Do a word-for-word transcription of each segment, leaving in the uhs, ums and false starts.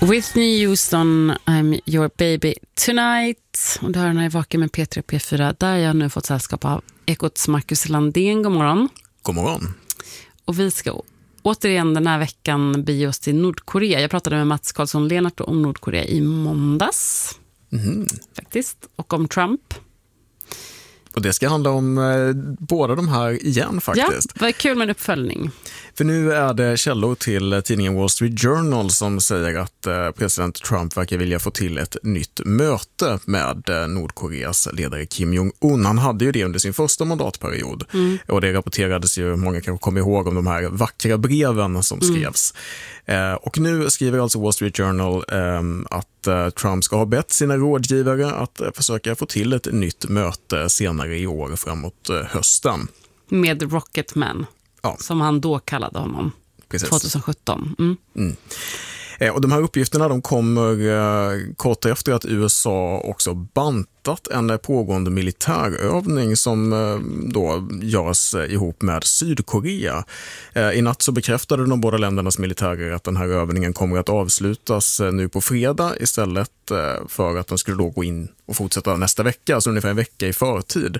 Whitney Houston, I'm your baby tonight. Och det här är Vaken med P tre och P fyra, där jag nu fått sällskap av Ekots Marcus Landén. God morgon. God morgon. Och vi ska återigen den här veckan bege oss till Nordkorea. Jag pratade med Mats Karlsson-Lenart om Nordkorea i måndags. Mm. Faktiskt. Och om Trump. Och det ska handla om eh, båda de här igen faktiskt. Ja, vad kul med en uppföljning. För nu är det källor till tidningen Wall Street Journal som säger att eh, president Trump verkar vilja få till ett nytt möte med eh, Nordkoreas ledare Kim Jong-Un. Han hade ju det under sin första mandatperiod. Mm. Och det rapporterades ju, många kanske kommer ihåg, om de här vackra breven som skrevs. Mm. Eh, och nu skriver alltså Wall Street Journal eh, att eh, Trump ska ha bett sina rådgivare att eh, försöka få till ett nytt möte senare i år framåt eh, hösten. Med Rocketman. Ja. Som han då kallade honom. Precis. tjugohundrasjutton. Mm. Mm. Eh, och de här uppgifterna de kommer eh, kort efter att U S A också bantat en pågående militärövning som eh, då görs eh, ihop med Sydkorea. Eh, I natt så bekräftade de båda ländernas militärer att den här övningen kommer att avslutas eh, nu på fredag istället eh, för att den skulle då gå in och fortsätta nästa vecka, alltså ungefär en vecka i förtid.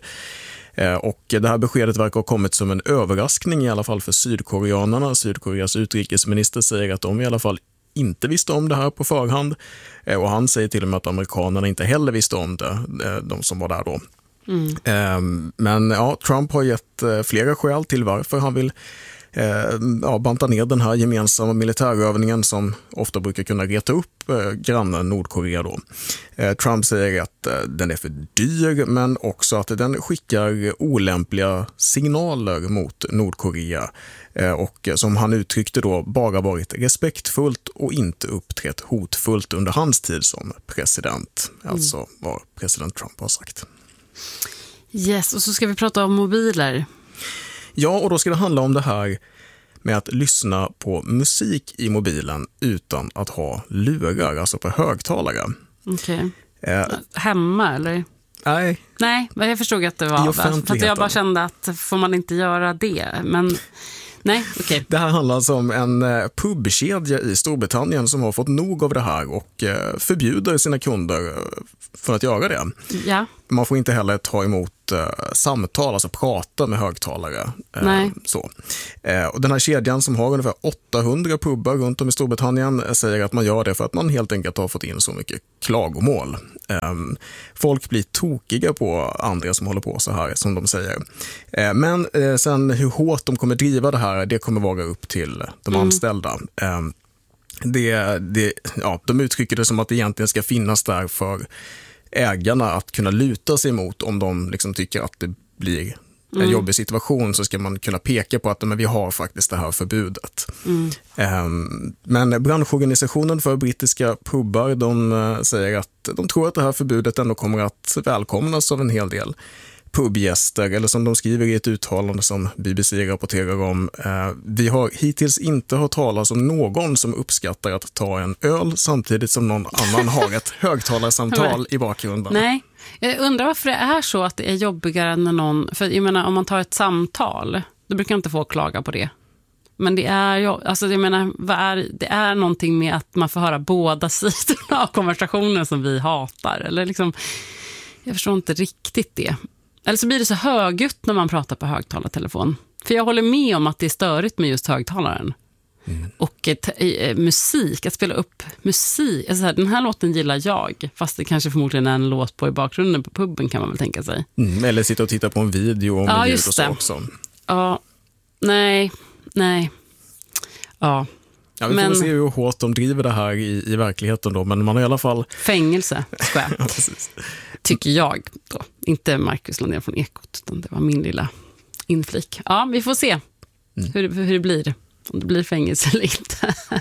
Och det här beskedet verkar ha kommit som en överraskning i alla fall för sydkoreanerna. Sydkoreas utrikesminister säger att de i alla fall inte visste om det här på förhand. Och han säger till och med att amerikanerna inte heller visste om det, de som var där då. Mm. Men ja, Trump har gett flera skäl till varför han vill Eh, ja, banta ner den här gemensamma militärövningen som ofta brukar kunna reta upp eh, grannen Nordkorea då. Eh, Trump säger att eh, den är för dyr, men också att den skickar olämpliga signaler mot Nordkorea eh, och eh, som han uttryckte då bara varit respektfullt och inte uppträtt hotfullt under hans tid som president. Mm. Alltså vad president Trump har sagt. Yes, och så ska vi prata om mobiler. Ja, och då ska det handla om det här med att lyssna på musik i mobilen utan att ha lurar, alltså på högtalare. Okej. Okay. Eh, Hemma, eller? Nej. Nej, men jag förstod att det var det. För att jag bara kände att får man inte göra det, men... Nej, okej. Okay. Det här handlar alltså om en pubkedja i Storbritannien som har fått nog av det här och förbjuder sina kunder för att göra det. Ja. Man får inte heller ta emot uh, samtal, alltså prata med högtalare. Nej. Uh, så. Uh, och den här kedjan som har ungefär åttahundra pubbar runt om i Storbritannien säger att man gör det för att man helt enkelt har fått in så mycket klagomål. Um, folk blir tokiga på andra som håller på så här, som de säger. Uh, men uh, sen hur hårt de kommer driva det här, det kommer vara upp till de mm. anställda. Um, det, det, ja, de uttrycker det som att det egentligen ska finnas där för ägarna att kunna luta sig emot om de liksom tycker att det blir en mm. jobbig situation, så ska man kunna peka på att men vi har faktiskt det här förbudet. Mm. Um, men branschorganisationen för brittiska pubbar, de uh, säger att de tror att det här förbudet ändå kommer att välkomnas av en hel del pubgäster, eller som de skriver i ett uttalande som B B C rapporterar om. Eh, vi har hittills inte hört talas om någon som uppskattar att ta en öl samtidigt som någon annan har ett högtalarsamtal i bakgrunden. Nej, jag undrar varför det är så att det är jobbigare när någon, för jag menar om man tar ett samtal, då brukar inte få klaga på det. Men det är ju, alltså jag menar, vad är, det är någonting med att man får höra båda sidorna av konversationen som vi hatar, eller liksom, jag förstår inte riktigt det. Eller så blir det så högljutt när man pratar på högtalartelefon. För jag håller med om att det är störigt med just högtalaren. Mm. Och ett, äh, musik, att spela upp musik. Alltså här, den här låten gillar jag. Fast det kanske förmodligen är en låt på i bakgrunden på puben, kan man väl tänka sig. Mm, eller sitta och titta på en video om ja, ljud just och så det. också. Ja, nej, nej. Ja. Ja, vi får men... se hur hårt de driver det här i, i verkligheten då. Men man har i alla fall... Fängelse, ska jag. Ja, precis. Tycker jag då. Inte Marcus Landén från Ekot, utan det var min lilla inflik. Ja, vi får se mm. hur, hur det blir. Om det blir fängelse eller inte.